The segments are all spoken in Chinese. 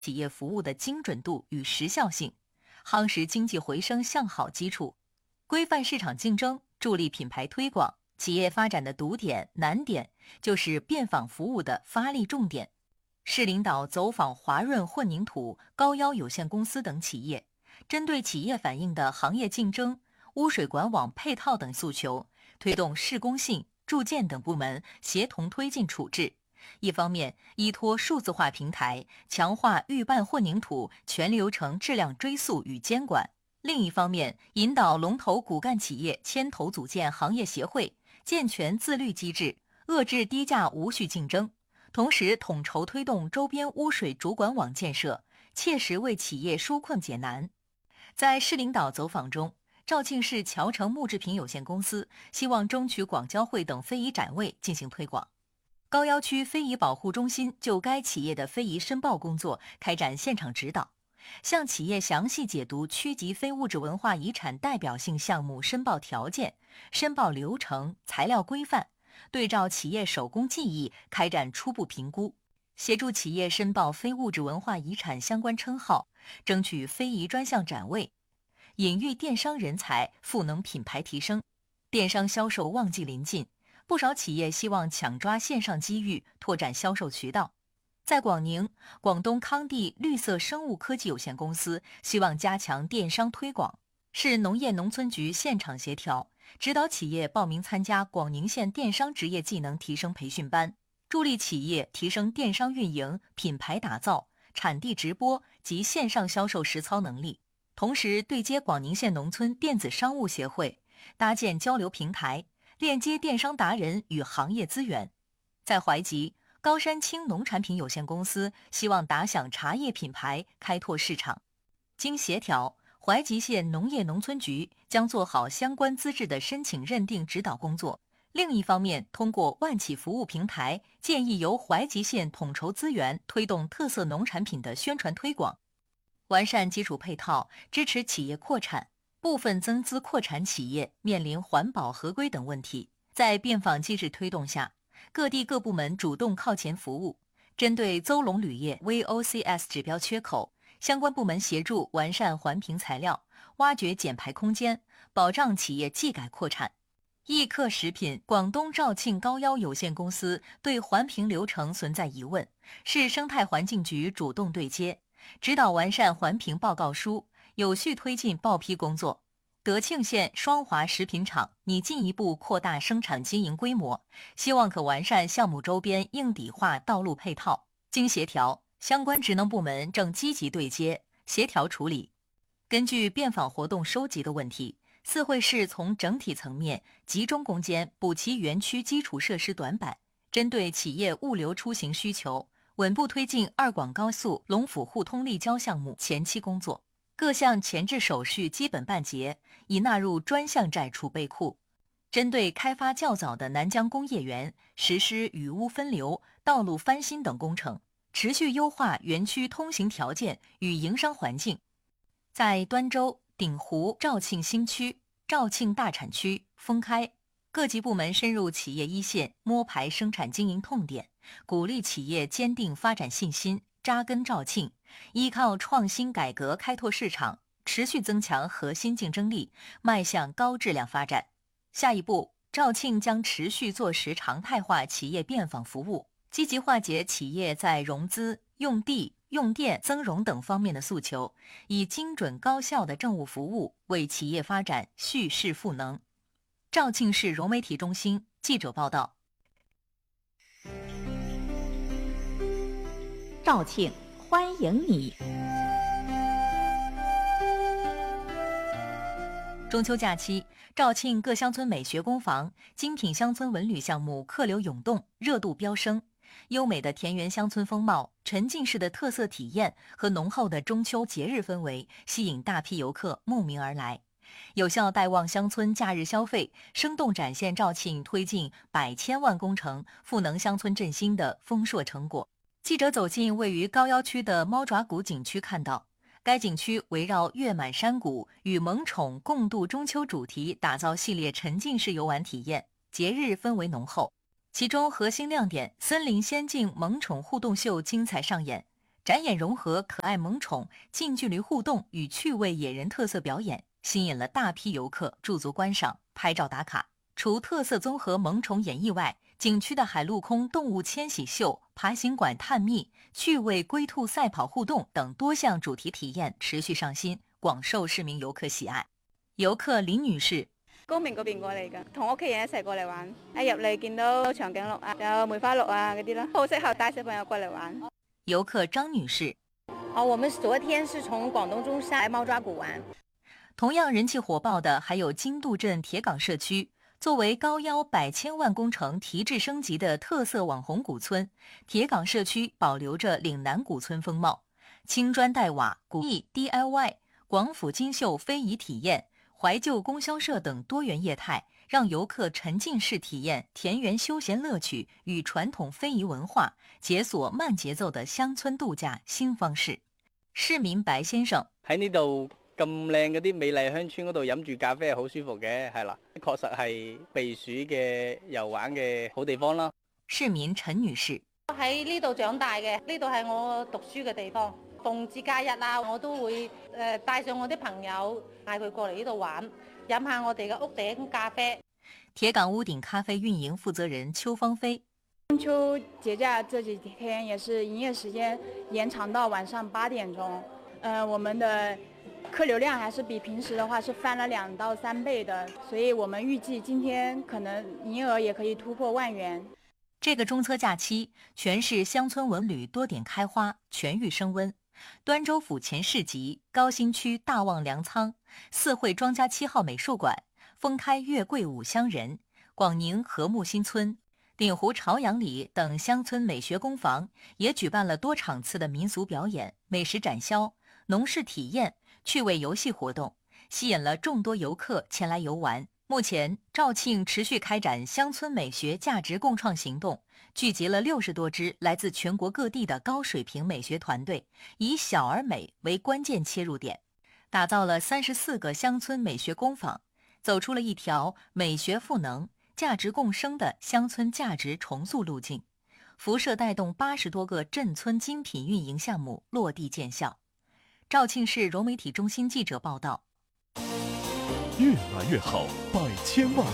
企业服务的精准度与时效性，夯实经济回升向好基础，规范市场竞争，助力品牌推广。企业发展的堵点、难点就是遍访服务的发力重点。市领导走访华润混凝土、高腰有限公司等企业，针对企业反映的行业竞争、污水管网配套等诉求，推动市工信、住建等部门协同推进处置。一方面，依托数字化平台，强化预办混凝土全流程质量追溯与监管；另一方面，引导龙头骨干企业牵头组建行业协会，健全自律机制，遏制低价无序竞争。同时，统筹推动周边污水主管网建设，切实为企业纾困解难。在市领导走访中，肇庆市侨成木制品有限公司希望争取广交会等非遗展位进行推广。高要区非遗保护中心就该企业的非遗申报工作开展现场指导，向企业详细解读区级非物质文化遗产代表性项目申报条件、申报流程、材料规范，对照企业手工技艺开展初步评估，协助企业申报非物质文化遗产相关称号，争取非遗专项展位，引育电商人才，赋能品牌提升。电商销售旺季临近，不少企业希望抢抓线上机遇，拓展销售渠道。在广宁，广东康帝绿色生物科技有限公司希望加强电商推广，市农业农村局现场协调，指导企业报名参加广宁县电商职业技能提升培训班，助力企业提升电商运营、品牌打造、产地直播及线上销售实操能力。同时，对接广宁县农村电子商务协会，搭建交流平台，链接电商达人与行业资源。在怀集，高山青农产品有限公司希望打响茶叶品牌开拓市场。经协调，怀集县农业农村局将做好相关资质的申请认定指导工作。另一方面，通过万企服务平台，建议由怀集县统筹资源，推动特色农产品的宣传推广，完善基础配套，支持企业扩产。部分增资扩产企业面临环保合规等问题，在遍访机制推动下，各地各部门主动靠前服务，针对邹龙铝业 VOCS 指标缺口，相关部门协助完善环评材料，挖掘减排空间，保障企业技改扩产。益克食品广东肇庆高腰有限公司对环评流程存在疑问，市生态环境局主动对接，指导完善环评报告书，有序推进报批工作。德庆县双华食品厂拟进一步扩大生产经营规模，希望可完善项目周边硬底化道路配套。经协调，相关职能部门正积极对接，协调处理。根据遍访活动收集的问题，四会市从整体层面集中攻坚补齐园区基础设施短板，针对企业物流出行需求，稳步推进二广高速龙府互通立交项目前期工作，各项前置手续基本办结，已纳入专项债储备库。针对开发较早的南疆工业园，实施雨污分流、道路翻新等工程，持续优化园区通行条件与营商环境。在端州、鼎湖、肇庆新区、肇庆大产区、封开，各级部门深入企业一线，摸排生产经营痛点，鼓励企业坚定发展信心，扎根肇庆，依靠创新改革开拓市场，持续增强核心竞争力，迈向高质量发展。下一步，肇庆将持续做实常态化企业遍访服务，积极化解企业在融资、用地、用电、增容等方面的诉求，以精准高效的政务服务为企业发展蓄势赋能。肇庆市融媒体中心记者报道。 肇庆，欢迎你！ 中秋假期，肇庆各乡村美学工坊、精品乡村文旅项目客流涌动，热度飙升。优美的田园乡村风貌、沉浸式的特色体验和浓厚的中秋节日氛围，吸引大批游客慕名而来，有效带旺乡村假日消费，生动展现肇庆推进百千万工程、赋能乡村振兴的丰硕成果。记者走进位于高要区的猫爪谷景区，看到该景区围绕月满山谷与萌宠共度中秋主题，打造系列沉浸式游玩体验，节日氛围浓厚。其中核心亮点森林仙境萌宠互动秀精彩上演， 展演融合可爱萌宠、近距离互动与趣味野人特色表演，吸引了大批游客驻足观赏、拍照打卡。除特色综合萌宠演绎外，景区的海陆空动物迁徙秀、爬行馆探秘、趣味龟兔赛跑互动等多项主題體驗持續上新，廣受市民遊客喜愛。遊客林女士： 高明嗰邊過嚟㗎，同屋企人一齊過嚟玩。一入嚟見到長頸鹿啊，有梅花鹿啊嗰啲咯，好適合帶小朋友過嚟玩。 遊客張女士： 我們昨天是從廣東中山來貓抓谷玩。 同樣人氣火爆的還有金渡鎮鐵港社區。作為高腰百千萬工程提質升級的特色網紅古村，鐵港社區保留着嶺南古村風貌，青磚黛瓦、古藝 DIY、廣府金繡非遺體驗、懷舊供銷社等多元業態，讓遊客沉浸式體驗田園休閒樂趣與傳統非遺文化，解鎖慢節奏的鄉村度假新方式。市民白先生： 喺呢度咁靚嗰啲美麗鄉村嗰度飲住咖啡係好舒服嘅，係啦，確實係避暑嘅遊玩嘅好地方啦。 市民陳女士： 喺呢度長大嘅，呢度係我讀書嘅地方。逢節假日啊，我都會帶上我啲朋友，嗌佢過嚟呢度玩，飲下我哋嘅屋頂咖啡。 鐵港屋頂咖啡運營負責人邱芳菲： 中秋節假這幾天也是營業時間延長到晚上8點鐘，我們的客流量還是比平時的話是翻了2到3倍的，所以我們預計今天可能營業額也可以突破萬元。 這個中秋假期，全市鄉村文旅多點開花，全域升溫。端州府前市集、高新區大望糧倉、四惠莊家7號美術館、封開月桂五鄉人、廣寧和睦新村、鼎湖朝陽里等鄉村美學工坊也舉辦了多場次的民俗表演、美食展銷、農事體驗、趣味遊戲活動，吸引了眾多遊客前來遊玩。目前，肇慶持續開展鄉村美學價值共創行動，聚集了60多支來自全國各地的高水平美學團隊，以小而美為關鍵切入點，打造了34個鄉村美學工坊，走出了一條美學賦能、價值共生的鄉村價值重塑路徑，輻射帶動80多個鎮村精品運營項目落地見效。肇慶市融媒體中心記者報道。 越來越好，百千萬。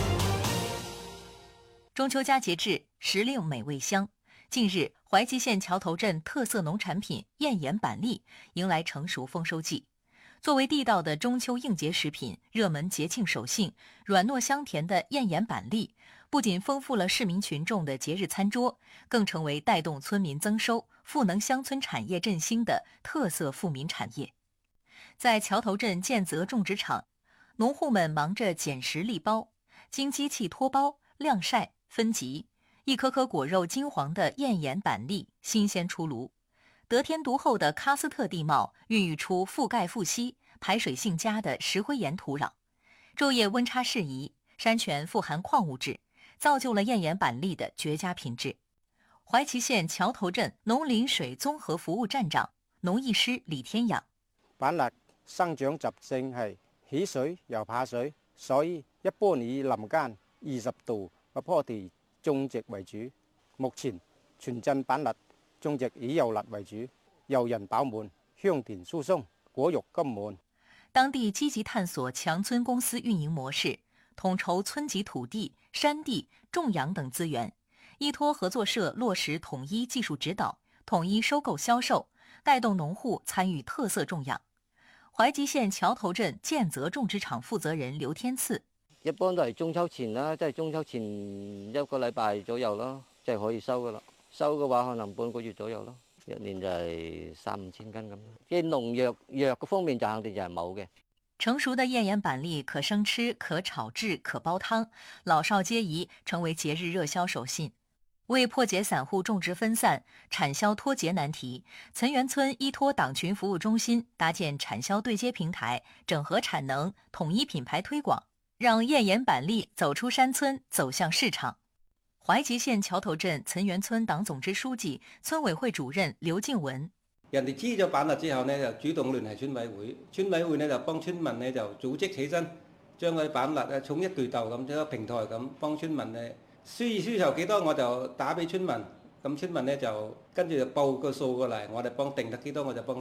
中秋佳節至，時令美味香。近日，懷集縣橋頭鎮特色農產品燕鹽板栗迎來成熟豐收季。作為地道的中秋應節食品，熱門節慶手信，軟糯香甜的燕鹽板栗不僅豐富了市民群眾的節日餐桌，更成為帶動村民增收、賦能鄉村產業振興的特色富民產業。在橋頭鎮建澤種植場，農戶們忙着撿實栗苞，經機器脫苞、晾曬、分級，一顆顆果肉金黃的燕鹽板栗新鮮出爐。得天獨厚的喀斯特地貌孕育出覆蓋富硒、排水性佳的石灰岩土壤，晝夜溫差適宜，山泉富含礦物質，造就了燕鹽板栗的絕佳品質。懷集縣橋頭鎮農林水綜合服務站長、農藝師李天陽： 板栗生長習性係喜水又怕水，所以一般以林間20度嘅坡地種植為主。目前全鎮板栗種植以幼栗為主，幼仁飽滿，香甜酥鬆，果肉甘滿。 當地積極探索強村公司運營模式，統籌村級土地、山地、種養等資源，依託合作社落實統一技術指導，統一收購銷售，帶動農戶參與特色種養。懷集縣橋頭鎮建澤種植場負責人劉天賜： 一般都係中秋前啦，即係中秋前1個禮拜左右咯，即係可以收噶啦。收嘅話可能半個月左右咯，一年就係3-5千斤咁。即係農藥嘅方面就肯定就係冇嘅。 成熟的燕鹽板栗可生吃、可炒製、可煲湯，老少皆宜，成為節日熱銷手信。為破解散戶種植分散、產銷脫節難題，岑園村依託黨群服務中心搭建產銷對接平台，整合產能，統一品牌推廣，讓燕鹽板栗走出山村，走向市場。懷集縣橋頭鎮岑園村黨總支書記、村委會主任劉敬文： 人哋知咗板栗之後呢，就主動聯繫村委會，村委會呢就幫村民呢就組織起身，將嗰啲板栗啊統一對鬥咁，一個平台咁幫村民呢。輸售幾多我就打俾村民， 咁村民咧就跟住就報個數過嚟，我哋幫定得幾多我就幫。